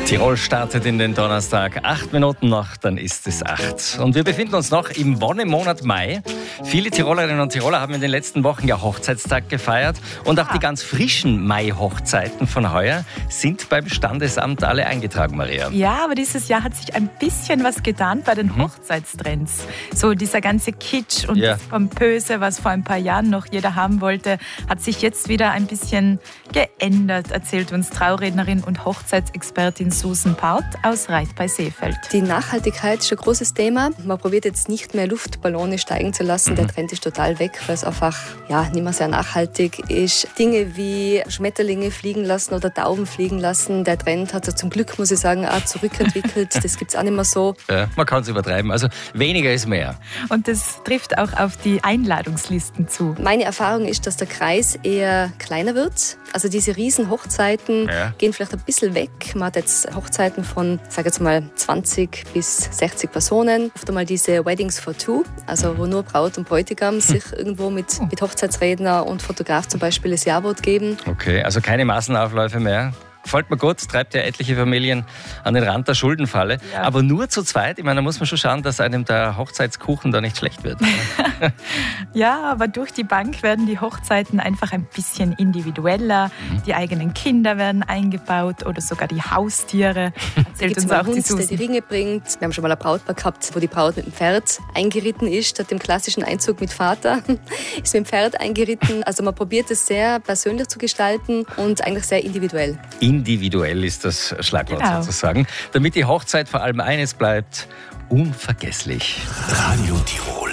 Tirol startet in den Donnerstag. 8 Minuten noch, dann ist es 8. Und wir befinden uns noch im Wonnemonat Mai. Viele Tirolerinnen und Tiroler haben in den letzten Wochen ja Hochzeitstag gefeiert. Und auch die ganz frischen Mai-Hochzeiten von heuer sind beim Standesamt alle eingetragen, Maria. Ja, aber dieses Jahr hat sich ein bisschen was getan bei den Hochzeitstrends. So dieser ganze Kitsch und das Pompöse, was vor ein paar Jahren noch jeder haben wollte, hat sich jetzt wieder ein bisschen geändert, erzählt uns Traurednerin und Hochzeitsexpertin Susan Part aus Reit bei Seefeld. Die Nachhaltigkeit ist ein großes Thema. Man probiert jetzt nicht mehr Luftballone steigen zu lassen. Der Trend ist total weg, weil es einfach nicht mehr sehr nachhaltig ist. Dinge wie Schmetterlinge fliegen lassen oder Tauben fliegen lassen, der Trend hat sich zum Glück, muss ich sagen, auch zurückentwickelt. Das gibt es auch nicht mehr so. Ja, man kann es übertreiben. Also weniger ist mehr. Und das trifft auch auf die Einladungslisten zu. Meine Erfahrung ist, dass der Kreis eher kleiner wird. Also diese riesen Hochzeiten gehen vielleicht ein bisschen weg. Man hat jetzt Hochzeiten von, sage jetzt mal, 20 bis 60 Personen. Oft einmal diese Weddings for Two, also wo nur Braut und Bräutigam sich irgendwo mit Hochzeitsredner und Fotograf zum Beispiel das Jawort geben. Okay, also keine Massenaufläufe mehr. Gefällt mir gut, treibt ja etliche Familien an den Rand der Schuldenfalle. Ja. Aber nur zu zweit, ich meine, da muss man schon schauen, dass einem der Hochzeitskuchen da nicht schlecht wird. Ja, aber durch die Bank werden die Hochzeiten einfach ein bisschen individueller. Die eigenen Kinder werden eingebaut oder sogar die Haustiere. Erzählt uns auch die Susan. Der die Ringe bringt. Wir haben schon mal ein Brautpaar gehabt, wo die Braut mit dem Pferd eingeritten ist, statt dem klassischen Einzug mit Vater. Ist mit dem Pferd eingeritten. Also man probiert es sehr persönlich zu gestalten und eigentlich sehr individuell. Individuell ist das Schlagwort sozusagen. Damit die Hochzeit vor allem eines bleibt: unvergesslich. Radio Tirol.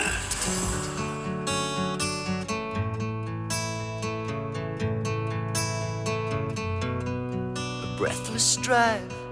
A breathless drive